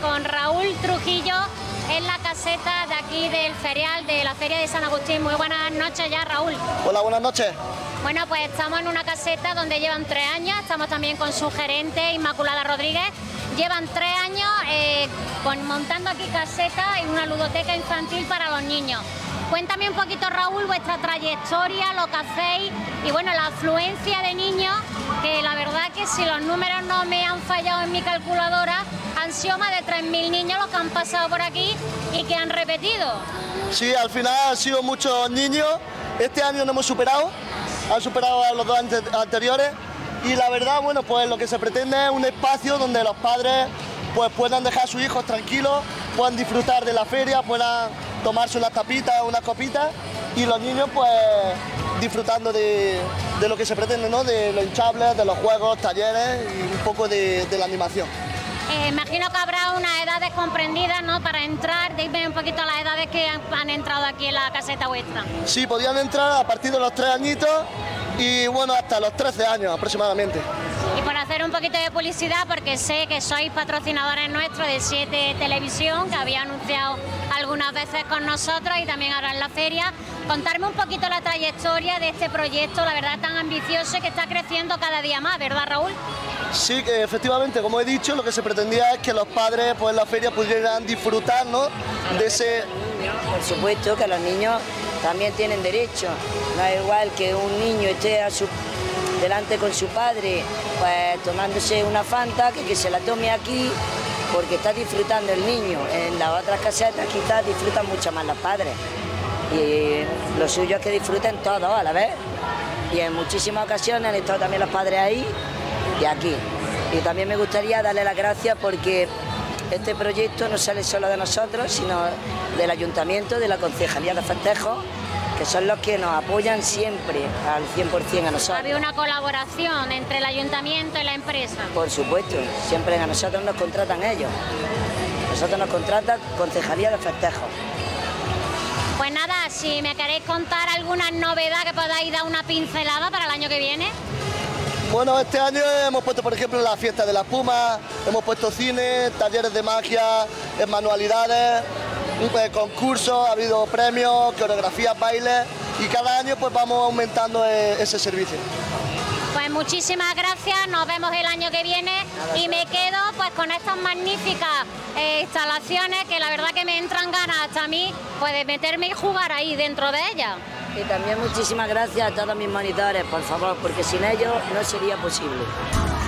con Raúl Trujillo en la caseta de aquí del ferial de la Feria de San Agustín. Muy buenas noches ya, Raúl. Hola, buenas noches. Bueno, pues estamos en una caseta donde llevan 3 años, estamos también con su gerente, Inmaculada Rodríguez. Llevan 3 años montando aquí caseta y una ludoteca infantil para los niños. Cuéntame un poquito, Raúl, vuestra trayectoria, lo que hacéis y bueno, la afluencia de niños, que la verdad que si los números no me han fallado en mi calculadora, han sido más de 3.000 niños los que han pasado por aquí y que han repetido. Sí, al final han sido muchos niños. Este año no hemos superado, han superado a los 2 anteriores y la verdad, bueno, pues lo que se pretende es un espacio donde los padres pues puedan dejar a sus hijos tranquilos, puedan disfrutar de la feria, puedan tomarse unas tapitas, unas copitas y los niños pues disfrutando de lo que se pretende, ¿no? De los hinchables, de los juegos, talleres y un poco de la animación. Imagino que habrá unas edades comprendidas, ¿no? Para entrar, dime un poquito las edades que han entrado aquí en la caseta vuestra. Sí, podían entrar a partir de los 3 añitos y bueno, hasta los 13 años aproximadamente. Y por hacer un poquito de publicidad, porque sé que sois patrocinadores nuestros de 7 Televisión, que había anunciado algunas veces con nosotros y también ahora en la feria, contarme un poquito la trayectoria de este proyecto, la verdad tan ambicioso y que está creciendo cada día más, ¿verdad, Raúl? Sí, que efectivamente, como he dicho, lo que se pretendía es que los padres pues, en la feria pudieran disfrutar, ¿no? De ese... Por supuesto que los niños también tienen derecho, no es igual que un niño esté delante con su padre pues tomándose una Fanta que se la tome aquí porque está disfrutando el niño. En las otras casetas quizás disfrutan mucho más los padres y lo suyo es que disfruten todos a la vez y en muchísimas ocasiones han estado también los padres ahí y aquí. Y también me gustaría darle las gracias porque este proyecto no sale solo de nosotros, sino del Ayuntamiento, de la Concejalía de Festejos, que son los que nos apoyan siempre al 100% a nosotros. ¿Había una colaboración entre el Ayuntamiento y la empresa? Por supuesto, siempre a nosotros nos contratan ellos. Nosotros nos contratan Concejalía de Festejos. Pues nada, si me queréis contar alguna novedad que podáis dar una pincelada para el año que viene. Bueno, este año hemos puesto, por ejemplo, la fiesta de la espuma, hemos puesto cine, talleres de magia, manualidades, concursos, ha habido premios, coreografías, bailes y cada año pues vamos aumentando ese servicio. Pues muchísimas gracias, nos vemos el año que viene y me quedo pues con estas magníficas instalaciones que la verdad que me entran ganas hasta a mí pues de meterme y jugar ahí dentro de ellas. Y también muchísimas gracias a todos mis monitores, por favor, porque sin ellos no sería posible.